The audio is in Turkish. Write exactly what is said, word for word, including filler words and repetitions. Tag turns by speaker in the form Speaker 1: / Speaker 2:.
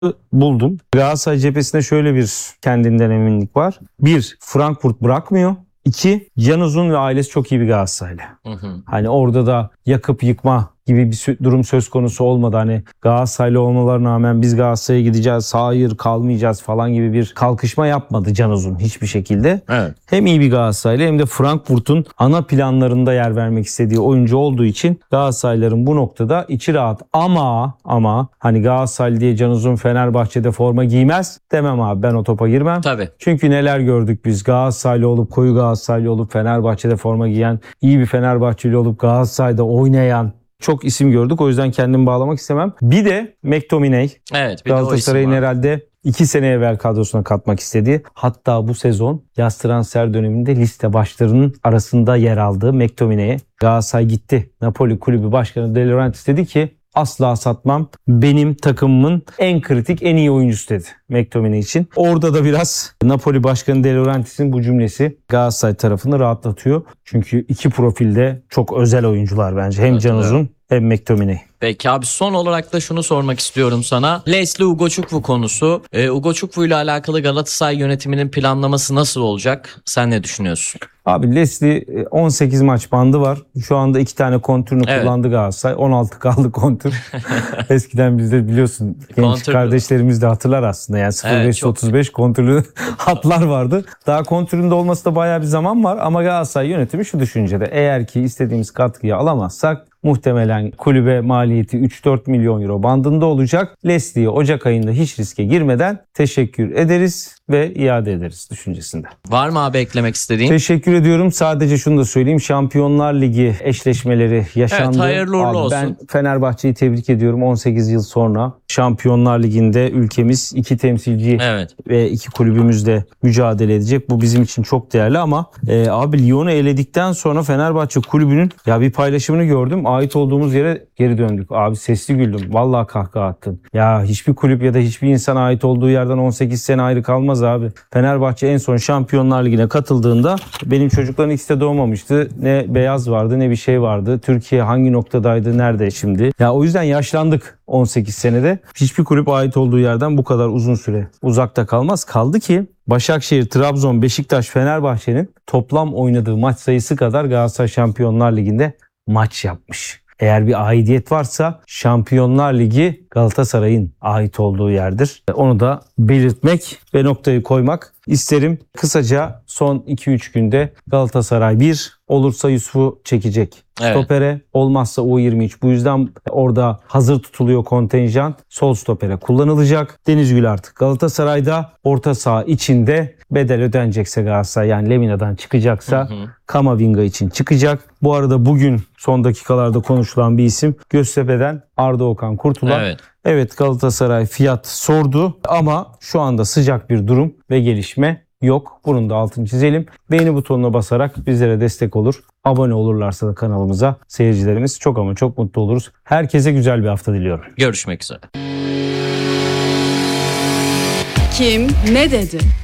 Speaker 1: buldum. Galatasaray cephesinde şöyle bir kendinden eminlik var. Bir, Frankfurt bırakmıyor. İki, Can Uzun ve ailesi çok iyi bir Galatasaraylı. Hı hı. Hani orada da yakıp yıkma gibi bir durum söz konusu olmadı. Hani Galatasaraylı olmalarına rağmen biz Galatasaray'a gideceğiz, hayır kalmayacağız falan gibi bir kalkışma yapmadı Can Uzun hiçbir şekilde. Evet. Hem iyi bir Galatasaraylı hem de Frankfurt'un ana planlarında yer vermek istediği oyuncu olduğu için Galatasaraylıların bu noktada içi rahat. Ama ama hani Galatasaraylı diye Can Uzun Fenerbahçe'de forma giymez demem abi, ben o topa girmem.
Speaker 2: Tabii.
Speaker 1: Çünkü neler gördük biz, Galatasaraylı olup koyu Galatasaraylı olup Fenerbahçe'de forma giyen, iyi bir Fenerbahçeli olup Galatasaray'da oynayan çok isim gördük. O yüzden kendimi bağlamak istemem. Bir de McTominay.
Speaker 2: Evet,
Speaker 1: Galatasaray'ın herhalde iki sene evvel kadrosuna katmak istediği, hatta bu sezon yaz transfer döneminde liste başlarının arasında yer aldığı McTominay'e Galatasaray gitti. Napoli Kulübü Başkanı De Laurentiis dedi ki asla satmam. Benim takımımın en kritik, en iyi oyuncusu dedi McTominay için. Orada da biraz Napoli Başkanı De Laurentiis'in bu cümlesi Galatasaray tarafını rahatlatıyor. Çünkü iki profilde çok özel oyuncular bence. Hem Can Uzun hem McTominay.
Speaker 2: Peki abi, son olarak da şunu sormak istiyorum sana. Leslie Ugochukwu konusu. E, Ugochukwu ile alakalı Galatasaray yönetiminin planlaması nasıl olacak? Sen ne düşünüyorsun?
Speaker 1: Abi Leslie on sekiz maç bandı var. Şu anda iki tane kontürünü evet. kullandı Galatasaray. on altı kaldı kontür. Eskiden bizde biliyorsun genç kontürlü kardeşlerimiz de hatırlar aslında. Yani sıfır beş evet, otuz beş kontürlü hatlar vardı. Daha kontüründe olması da bayağı bir zaman var. Ama Galatasaray yönetimi şu düşüncede: eğer ki istediğimiz katkıyı alamazsak muhtemelen kulübe maliyeti üç dört milyon euro bandında olacak. Leslie'yi Ocak ayında hiç riske girmeden teşekkür ederiz ve iade ederiz düşüncesinde.
Speaker 2: Var mı abi eklemek istediğin?
Speaker 1: Teşekkür ediyorum. Sadece şunu da söyleyeyim. Şampiyonlar Ligi eşleşmeleri yaşandı.
Speaker 2: Evet, hayırlı uğurlu olsun.
Speaker 1: Ben Fenerbahçe'yi tebrik ediyorum. on sekiz yıl sonra Şampiyonlar Ligi'nde ülkemiz iki temsilci evet. ve iki kulübümüzle mücadele edecek. Bu bizim için çok değerli ama e, abi Lyon'u eledikten sonra Fenerbahçe kulübünün ya bir paylaşımını gördüm. Ait olduğumuz yere geri döndük. Abi sesli güldüm. Vallahi kahkaha attım. Ya hiçbir kulüp ya da hiçbir insan ait olduğu yerden on sekiz sene ayrı kalmaz abi. Fenerbahçe en son Şampiyonlar Ligi'ne katıldığında benim çocukların ikisi de doğmamıştı. Ne beyaz vardı ne bir şey vardı. Türkiye hangi noktadaydı, nerede şimdi? Ya o yüzden yaşlandık on sekiz senede. Hiçbir kulüp ait olduğu yerden bu kadar uzun süre uzakta kalmaz. Kaldı ki Başakşehir, Trabzon, Beşiktaş, Fenerbahçe'nin toplam oynadığı maç sayısı kadar Galatasaray Şampiyonlar Ligi'nde maç yapmış. Eğer bir aidiyet varsa Şampiyonlar Ligi Galatasaray'ın ait olduğu yerdir. Onu da belirtmek ve noktayı koymak isterim. Kısaca son iki üç günde Galatasaray bir, olursa Yusuf'u çekecek evet. stopere, olmazsa U yirmi üç. Bu yüzden orada hazır tutuluyor kontenjan. Sol stopere kullanılacak. Denizgül artık Galatasaray'da, orta saha içinde bedel ödenecekse Galatasaray, yani Lemina'dan çıkacaksa hı hı. Kamavinga için çıkacak. Bu arada bugün son dakikalarda konuşulan bir isim Göztepe'den Arda Okan Kurtulan. Evet. Evet, Galatasaray fiyat sordu ama şu anda sıcak bir durum ve gelişme yok. Bunun da altını çizelim. Beğeni butonuna basarak bizlere destek olur. Abone olurlarsa da kanalımıza seyircilerimiz çok ama çok mutlu oluruz. Herkese güzel bir hafta diliyorum.
Speaker 2: Görüşmek üzere.
Speaker 3: Kim ne dedi?